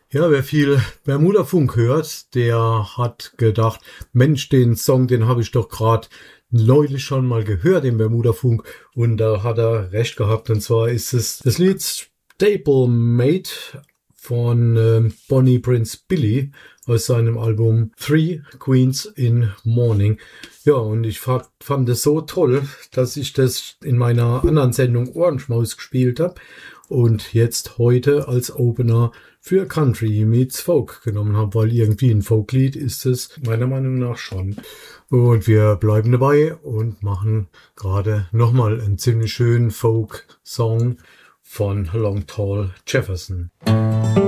Ja, wer viel Bermuda-Funk hört, der hat gedacht, Mensch, den Song, den habe ich doch gerade neulich schon mal gehört im Bermuda-Funk. Und da hat er recht gehabt. Und zwar ist es das Lied Stablemate von Bonnie Prince Billy aus seinem Album Three Queens in Mourning. Ja, und ich fand es so toll, dass ich das in meiner anderen Sendung Orange Maus gespielt habe und jetzt heute als Opener für Country meets Folk genommen habe, weil irgendwie ein Folklied ist es meiner Meinung nach schon. Und wir bleiben dabei und machen gerade nochmal einen ziemlich schönen Folk-Song von Long Tall Jefferson.